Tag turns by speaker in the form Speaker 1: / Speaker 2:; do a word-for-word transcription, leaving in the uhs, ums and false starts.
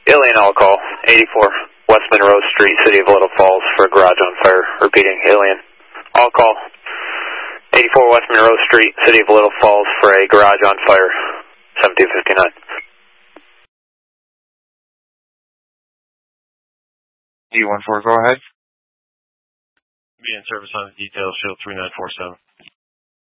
Speaker 1: Alien all call, eighty-four West Monroe Street, City of Little Falls for a garage on fire. Repeating, Alien all call, eighty-four West Monroe Street, City of Little Falls for a garage on fire. seventeen fifty-nine.
Speaker 2: D one four, go ahead.
Speaker 3: Be in service on the details, shield three nine four seven.